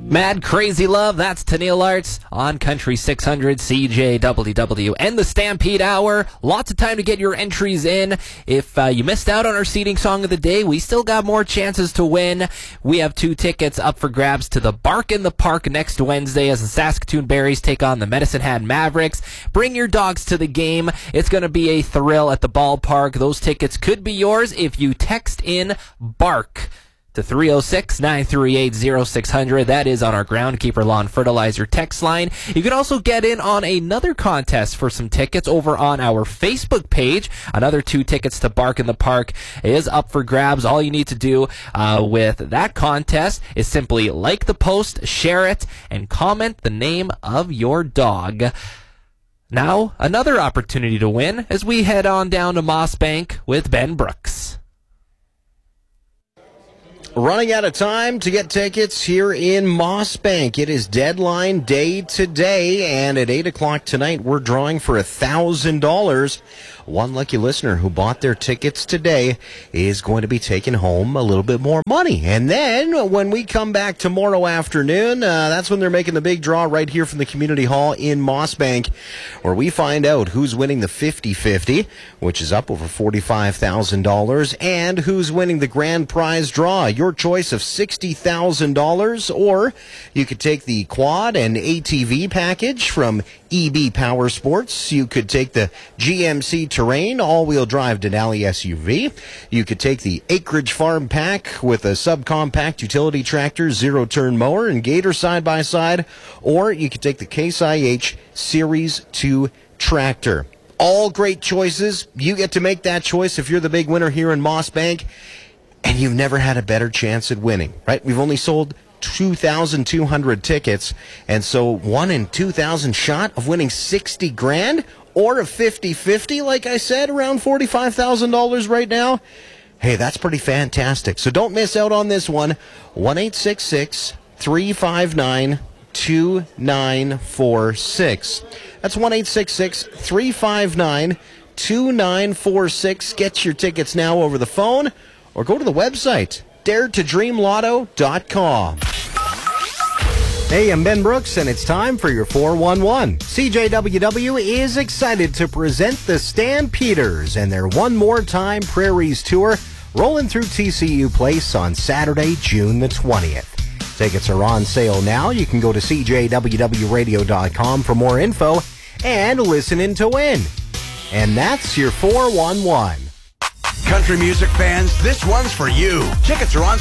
Mad Crazy Love, that's Tennille Arts on Country 600 CJWW and the Stampede Hour. Lots of time to get your entries in. If you missed out on our seeding song of the day, we still got more chances to win. We have 2 tickets up for grabs to the Bark in the Park next Wednesday as the Saskatoon Berries take on the Medicine Hat Mavericks. Bring your dogs to the game. It's going to be a thrill at the ballpark. Those tickets could be yours if you text in BARK to 306-938-0600. That is on our Groundkeeper Lawn Fertilizer text line. You can also get in on another contest for some tickets over on our Facebook page. Another 2 tickets to Bark in the Park is up for grabs. All you need to do with that contest is simply like the post, share it, and comment the name of your dog. Now, another opportunity to win as we head on down to Mossbank with Ben Brooks. Running out of time to get tickets here in Mossbank. It is deadline day today, and at 8 o'clock tonight, we're drawing for $1,000. One lucky listener who bought their tickets today is going to be taking home a little bit more money. And then when we come back tomorrow afternoon, that's when they're making the big draw right here from the Community Hall in Mossbank, where we find out who's winning the 50-50, which is up over $45,000, and who's winning the grand prize draw. Your choice of $60,000, or you could take the quad and ATV package from EB Power Sports. You could take the GMC Terrain all-wheel drive Denali SUV. You could take the Acreage Farm Pack with a subcompact utility tractor, zero-turn mower, and Gator side-by-side. Or you could take the Case IH Series 2 tractor. All great choices. You get to make that choice if you're the big winner here in Mossbank. And you've never had a better chance at winning, right? We've only sold 2,200 tickets, and so 1 in 2,000 shot of winning 60 grand or a 50-50, like I said, around $45,000 right now. Hey, that's pretty fantastic. So don't miss out on this one. 1-866-359-2946. That's 1-866-359-2946. Get your tickets now over the phone, or go to the website, daretodreamlotto.com. Hey, I'm Ben Brooks, and it's time for your 411. CJWW is excited to present the Stampeders and their One More Time Prairies Tour, rolling through TCU Place on Saturday, June the 20th. Tickets are on sale now. You can go to CJWWradio.com for more info and listen in to win. And that's your 411. Country music fans, this one's for you. Tickets are on